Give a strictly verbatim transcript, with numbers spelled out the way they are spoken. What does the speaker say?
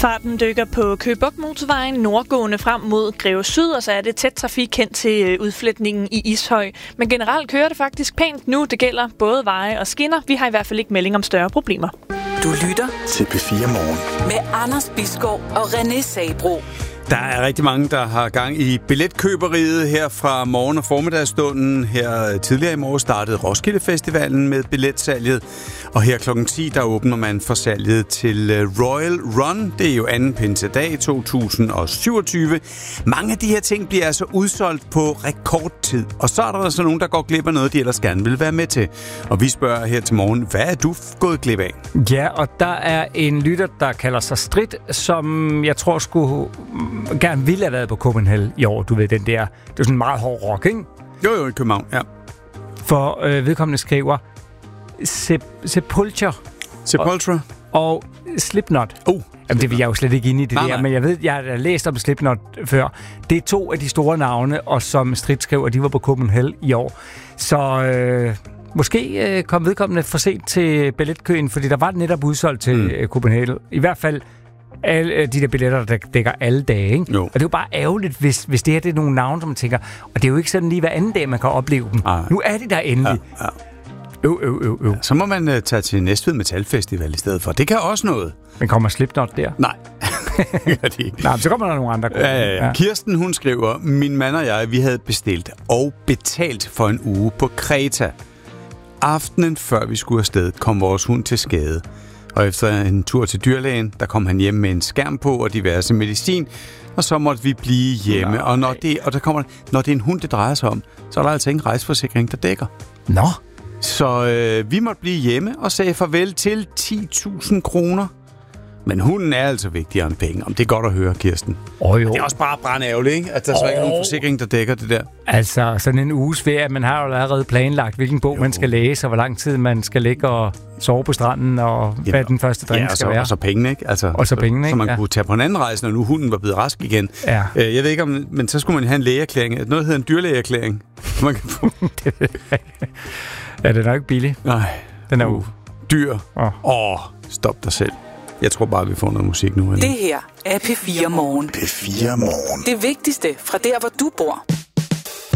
Farten dykker på Køge Bugt Motorvejen nordgående frem mod Greve Syd, og så er det tæt trafik kendt til udfletningen i Ishøj. Men generelt kører det faktisk pænt nu. Det gælder både veje og skinner. Vi har i hvert fald ikke melding om større problemer. Du lytter til P fire Morgen med Anders Bisgaard og René Sabro. Der er rigtig mange, der har gang i billetkøberiet her fra morgen- og formiddagsstunden. Her tidligere i morgen startede Roskilde Festivalen med billetsalget. Og her klokken ti, der åbner man for salget til Royal Run. Det er jo anden pinsedag to tusind syvogtyve. Mange af de her ting bliver altså udsolgt på rekordtid. Og så er der altså nogen, der går glip af noget, de ellers gerne vil være med til. Og vi spørger her til morgen, hvad er du gået glip af? Ja, og der er en lytter, der kalder sig Strid, som jeg tror skulle gerne ville have været på Copenhagen i år. Du ved, den der, det er sådan en meget hård rock, ikke? Jo, jo, i København, ja. For øh, vedkommende skriver Sep- Sepulture. Sepulture. Og, og Slipknot. Oh, Jamen, det vil jeg jo slet ikke inde i det nej, der, nej. Men jeg ved, jeg har læst om Slipknot før. Det er to af de store navne, og som Strid skriver, de var på Copenhagen i år. Så øh, måske øh, kom vedkommende for sent til billetkøen, fordi der var netop udsolgt til mm. øh, Copenhagen. I hvert fald alle de der billetter, der dækker alle dage, ikke? Jo. Og det er jo bare ærgerligt, hvis, hvis det her det er nogle navne, som man tænker, og det er jo ikke sådan lige hver anden dag, man kan opleve dem. Ej. Nu er de der endelig. Ja, ja. Øv, øv, øv, øv. Ja, så må man uh, tage til Næstved Metal Festival i stedet for. Det kan også noget. Men kommer Slipknot der? Nej, det gør de ikke. Nej, så kommer der nogle andre. Ja, ja, ja. Ja. Kirsten, hun skriver, min mand og jeg, vi havde bestilt og betalt for en uge på Kreta. Aftenen før vi skulle afsted, kom vores hund til skade. Og efter en tur til dyrlægen, der kom han hjem med en skærm på og diverse medicin, og så måtte vi blive hjemme. Nej. Og, når det, og der kommer, når det er en hund, det drejer sig om, så er der altså ingen rejseforsikring, der dækker. Nå. Så øh, vi måtte blive hjemme og sagde farvel til ti tusind kroner. Men hunden er altså vigtigere end penge. Om det er godt at høre, Kirsten. Oh, jo. Det er også bare brandærgerligt, ikke? At der oh. så ikke er nogen forsikring, der dækker det der. Altså, sådan en uges ferie, man har jo allerede planlagt, hvilken bog jo. man skal læse, og hvor lang tid man skal ligge og sove på stranden, og ja. hvad den første drink ja, skal så, være. og så pengene, ikke? Altså, og så pengene, ikke? Så man ja. kunne tage på en anden rejse, når nu hunden var blevet rask igen. Ja. Øh, jeg ved ikke, om, men så skulle man have en lægeerklæring. Noget hedder en dyrlægeerklæring. Man kan få. Ja, det er nok ikke billig. Nej. Den er uh, dyr. Åh, oh. oh, stop dig selv. Jeg tror bare, vi får noget musik nu. Eller? Det her er P fire Morgen. P fire Morgen. Det vigtigste fra der, hvor du bor.